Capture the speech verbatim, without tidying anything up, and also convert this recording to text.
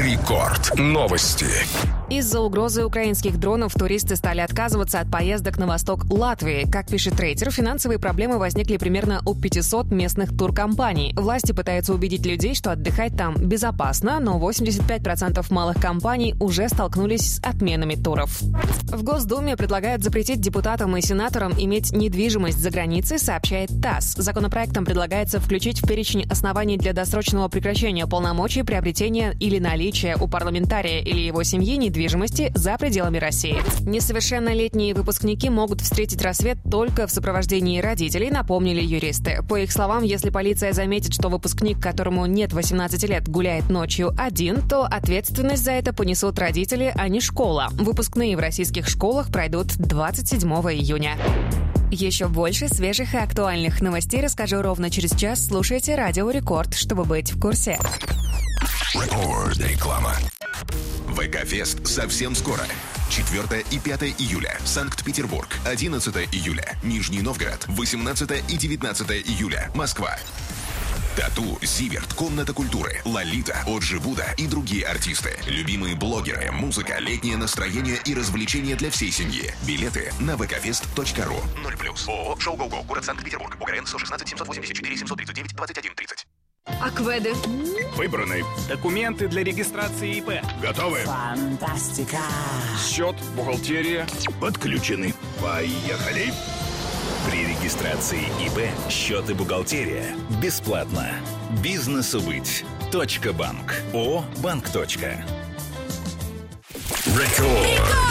Рекорд. Новости. Из-за угрозы украинских дронов туристы стали отказываться от поездок на восток Латвии. Как пишет Рейтер, финансовые проблемы возникли примерно у пятисот местных туркомпаний. Власти пытаются убедить людей, что отдыхать там безопасно, но восемьдесят пять процентов малых компаний уже столкнулись с отменами туров. В Госдуме предлагают запретить депутатам и сенаторам иметь недвижимость за границей, сообщает ТАСС. Законопроектом предлагается включить в перечень оснований для досрочного прекращения полномочий приобретения или наличия у парламентария или его семьи недвижимости за пределами России. Несовершеннолетние выпускники могут встретить рассвет только в сопровождении родителей, напомнили юристы. По их словам, если полиция заметит, что выпускник, которому нет восемнадцати лет, гуляет ночью один, то ответственность за это понесут родители, а не школа. Выпускные в российских школах пройдут двадцать седьмого июня. Еще больше свежих и актуальных новостей расскажу ровно через час. Слушайте Радио Рекорд, чтобы быть в курсе. Рекорд. Реклама. ВК-фест совсем скоро. четвёртого и пятого июля. Санкт-Петербург. одиннадцатого июля. Нижний Новгород. восемнадцатого и девятнадцатого июля. Москва. Тату, Зиверт, Комната культуры, Лолита, Оджи Буда и другие артисты. Любимые блогеры, музыка, летнее настроение и развлечения для всей семьи. Билеты на вэ ка фест точка ру. ноль плюс. ООО «Шоу Гоу Гоу». Город Санкт-Петербург. ОГРН сто шестнадцать семьсот восемьдесят четыре семьсот тридцать девять двадцать один тридцать. Акведы. Выбраны. Документы для регистрации ИП. Готовы. Фантастика. Счет, бухгалтерия. Подключены. Поехали. При регистрации ИП счет и бухгалтерия бесплатно. Бизнесу быть. Точка банк. ООО «Банк. Рекорд.